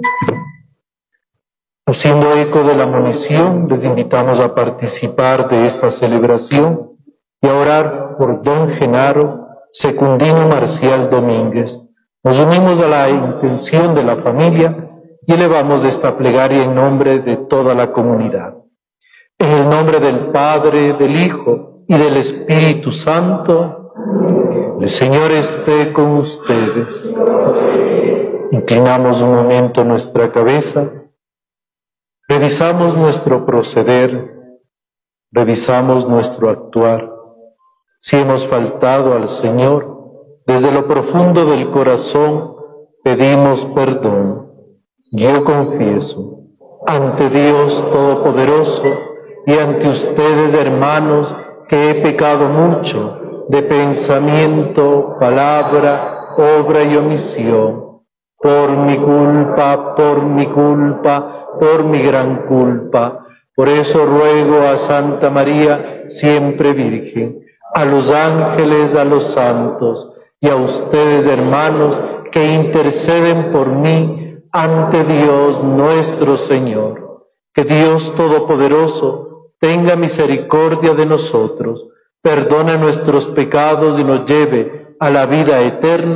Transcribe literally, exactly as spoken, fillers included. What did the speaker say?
Haciendo eco de la monición, les invitamos a participar de esta celebración y a orar por don Genaro Secundino Marcial Domínguez. Nos unimos a la intención de la familia y elevamos esta plegaria en nombre de toda la comunidad. En el nombre del Padre, del Hijo y del Espíritu Santo, el Señor esté con ustedes. Inclinamos un momento nuestra cabeza. Revisamos nuestro proceder, revisamos nuestro actuar. Si hemos faltado al Señor, desde lo profundo del corazón pedimos perdón. Yo confieso ante Dios Todopoderoso y ante ustedes, hermanos, que he pecado mucho de pensamiento, palabra, obra y omisión. Por mi culpa, por mi culpa, por mi gran culpa. Por eso ruego a Santa María, siempre Virgen, a los ángeles, a los santos y a ustedes, hermanos, que interceden por mí ante Dios nuestro Señor. Que Dios Todopoderoso tenga misericordia de nosotros, perdone nuestros pecados y nos lleve a la vida eterna.